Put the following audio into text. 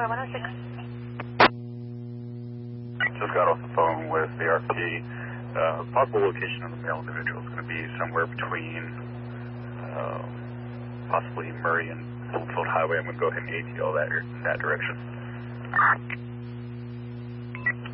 Square 106. Just got off the phone with the RP. Possible location of the male individual is going to be somewhere between possibly Murray and Bloomfield Highway. I'm going to go ahead and ATL that direction.